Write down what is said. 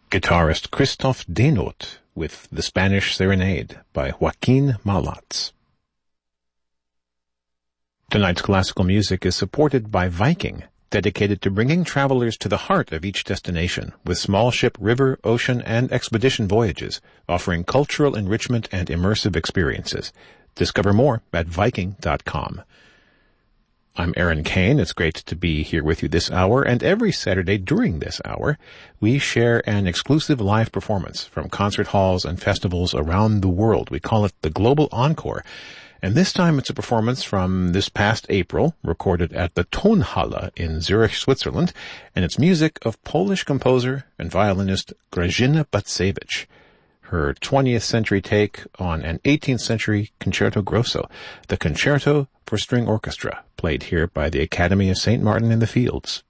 guitarist Christoph Denoth with The Spanish Serenade by Joaquin Malatz. Tonight's classical music is supported by Viking, dedicated to bringing travelers to the heart of each destination with small ship, river, ocean, and expedition voyages, offering cultural enrichment and immersive experiences. Discover more at Viking.com. I'm Aaron Kane. It's great to be here with you this hour, and every Saturday during this hour, we share an exclusive live performance from concert halls and festivals around the world. We call it the Global Encore, and this time it's a performance from this past April, recorded at the Tonhalle in Zurich, Switzerland, and it's music of Polish composer and violinist Grażyna Bacewicz. Her 20th century take on an 18th century concerto grosso, the Concerto for String Orchestra, played here by the Academy of St. Martin in the Fields.